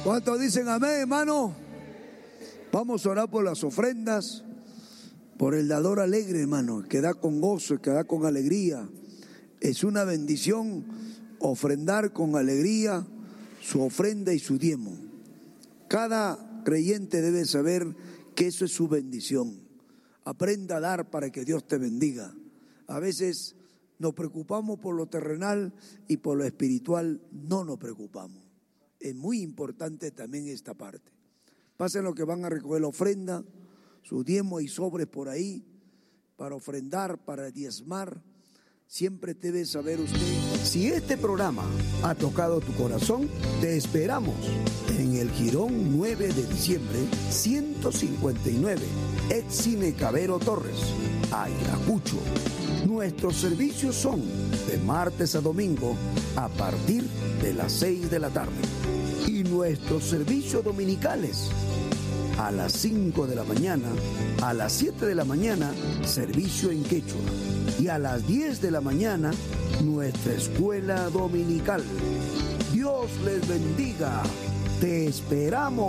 ¿Cuántos dicen amén, hermano? Vamos a orar por las ofrendas, por el dador alegre, hermano, que da con gozo, que da con alegría. Es una bendición ofrendar con alegría su ofrenda y su diezmo. Cada creyente debe saber que eso es su bendición. Aprenda a dar para que Dios te bendiga. A veces nos preocupamos por lo terrenal y por lo espiritual no nos preocupamos. Es muy importante también esta parte. Pasen los que van a recoger la ofrenda, sus diezmos y sobres por ahí, para ofrendar, para diezmar. Siempre debe saber usted. Si este programa ha tocado tu corazón, te esperamos en el Jirón 9 de diciembre, 159, ex Cine Cabero Torres, Ayacucho. Nuestros servicios son de martes a domingo a partir de las 6 de la tarde. Y nuestros servicios dominicales a las 5 de la mañana, a las 7 de la mañana, servicio en quechua. Y a las 10 de la mañana, nuestra escuela dominical. Dios les bendiga. Te esperamos.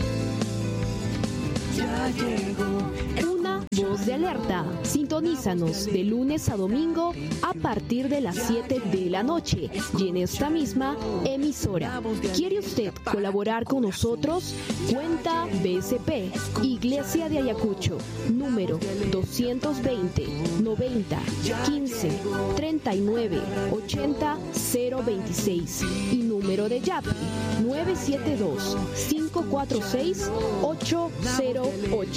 Ya llegó Una voz de alerta. Sintonízanos de lunes a domingo a partir de las 7 de la noche y en esta misma emisora. ¿Quiere usted colaborar con nosotros? Cuenta BSP, Iglesia de Ayacucho, número 220 90 15 39 80 026 y número de Yapi 972 546 808.